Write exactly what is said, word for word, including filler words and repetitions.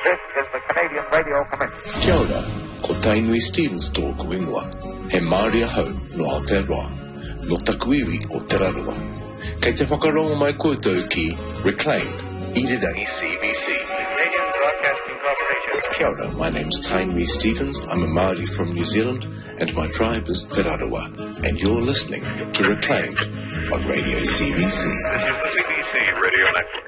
This is the Canadian Radio Commission. Kia ora, ko Tainui Stevens tōku ingoa. He Māori ahau no Aotearoa, no takuiwi o Teraroa. Kei te whakarongo mai koutou ki Reclaimed, Irirangi C B C. Canadian Broadcasting Corporation. Kia ora, my name's Tainui Stevens. I'm a Māori from New Zealand, and my tribe is Teraroa. And you're listening to Reclaimed on Radio C B C. This is the C B C Radio Network.